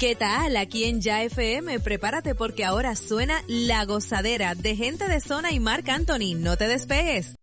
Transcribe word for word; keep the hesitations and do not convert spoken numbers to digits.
¿Qué tal? Aquí en Ya F M, prepárate porque ahora suena La Gozadera de Gente de Zona y Marc Anthony. No te despegues.